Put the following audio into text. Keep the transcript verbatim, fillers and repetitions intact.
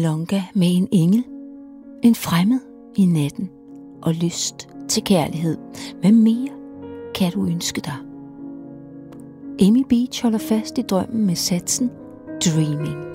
Milonga med en engel, en fremmed i natten og lyst til kærlighed. Hvad mere kan du ønske dig? Amy Beach holder fast i drømmen med satsen Dreaming.